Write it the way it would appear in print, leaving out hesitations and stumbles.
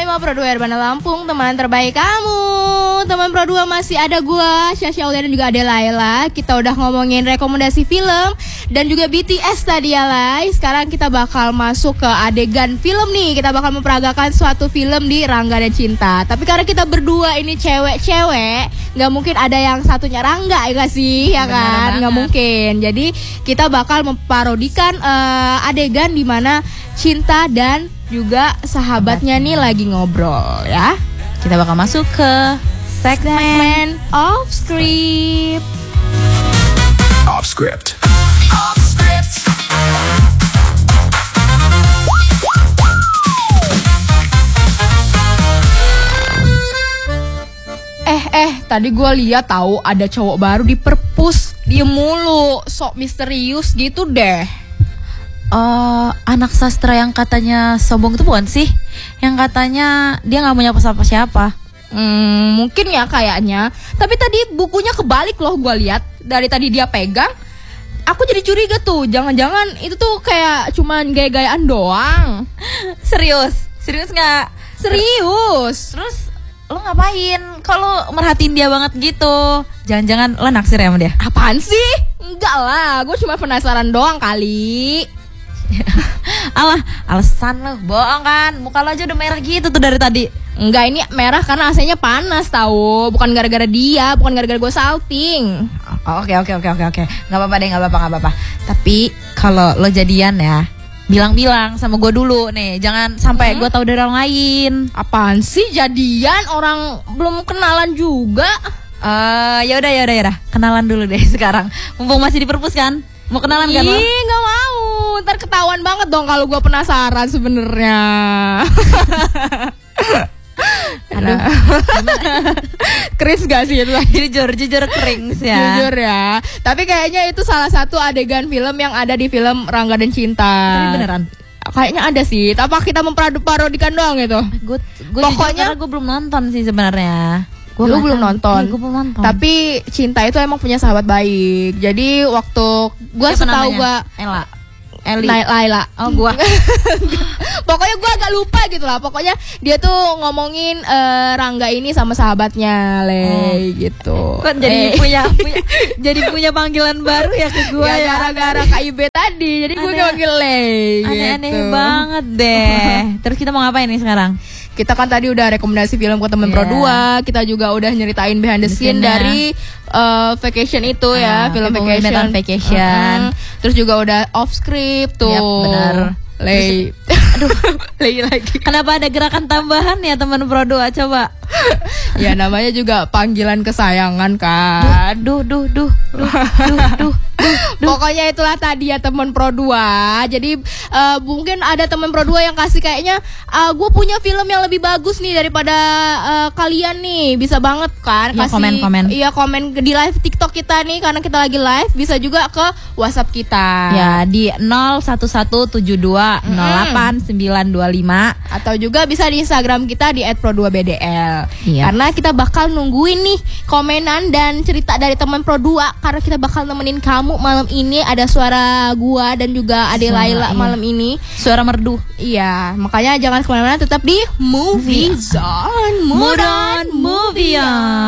Pro 2 Urbana Lampung, teman terbaik kamu. Teman Pro 2 masih ada gua, Syasha Aulia dan juga Ade Laila. Kita udah ngomongin rekomendasi film dan juga BTS tadi ya, Lai. Sekarang kita bakal masuk ke adegan film nih. Kita bakal memperagakan suatu film di Rangga dan Cinta. Tapi karena kita berdua ini cewek-cewek, nggak mungkin ada yang satunya Rangga ya gak sih, ya kan? Nggak mungkin. Jadi kita bakal memparodikan adegan di mana Cinta dan juga sahabatnya nih lagi ngobrol ya. Kita bakal masuk ke segmen Off Script. Off Script. Tadi gue lihat tahu ada cowok baru di perpus, diem mulu, sok misterius gitu deh. anak sastra yang katanya sombong itu bukan sih? Yang katanya dia nggak punya siapa-siapa. Mungkin ya kayaknya. Tapi tadi bukunya kebalik loh, gue lihat. Dari tadi dia pegang, aku jadi curiga tuh. Jangan-jangan itu tuh kayak cuman gaya-gayaan doang. Serius nggak? Serius. Terus lo ngapain? Kalau merhatiin dia banget gitu, jangan-jangan lo naksir ya sama dia? Apaan sih? Enggak lah, gue cuma penasaran doang kali. Alah, alasan lo, bohong kan? Muka lo aja udah merah gitu tuh dari tadi. Enggak, ini merah karena AC-nya panas tahu, bukan gara-gara dia, bukan gara-gara gue salting. Oke. Nggak apa-apa. Tapi kalau lo jadian ya, bilang-bilang sama gue dulu nih, jangan sampai gue tahu dari orang lain. Apaan sih jadian, orang belum kenalan juga. Ya udah, kenalan dulu deh sekarang. Mumpung masih di perpus kan? Mau kenalan kan lo? Nggak mau, ntar ketahuan banget dong kalau gue penasaran sebenarnya. Aduh, Kris gak sih itu? jujur kering sih ya. Jujur ya. Tapi kayaknya itu salah satu adegan film yang ada di film Rangga dan Cinta. Tapi beneran? Kayaknya ada sih. Apa kita memparodikan doang gitu? Gue Pokoknya gue belum nonton sih sebenarnya. Lu belum nonton. Gue belum nonton. Tapi Cinta itu emang punya sahabat baik. Jadi waktu gue setahu gue Laila. Oh, gua. Pokoknya gue agak lupa gitu lah. Pokoknya dia tuh ngomongin Rangga ini sama sahabatnya gitu. Kok jadi punya panggilan baru ya ke gua ya? Gara-gara KIB tadi. Jadi gue manggil Lei. Aneh-aneh gitu. banget deh. Terus kita mau ngapain nih sekarang? Kita kan tadi udah rekomendasi film ke temen Pro 2. Kita juga udah nyeritain behind the scene dari Vacation itu ya, film Vacation. Terus juga udah Off Script tuh. Yap, benar. Lei. Aduh, lagi. Kenapa ada gerakan tambahan ya teman Pro 2? Coba. Ya namanya juga panggilan kesayangan kan. Duh. Pokoknya itulah tadi ya teman Pro 2. Jadi mungkin ada teman Pro 2 yang kasih kayaknya gue punya film yang lebih bagus nih daripada kalian nih. Bisa banget kan ya, kasih komen. Iya, komen di live TikTok kita nih karena kita lagi live. Bisa juga ke WhatsApp kita. Ya di 0117208925 atau juga bisa di Instagram kita di @pro2bdl. Iya. Karena kita bakal nungguin nih komenan dan cerita dari teman Pro 2 karena kita bakal nemenin kamu malam ini. Ada suara gua dan juga Ade Laila malam ini. Suara merdu. Iya, makanya jangan kemana-mana, tetap di Movie Zone. Movie On.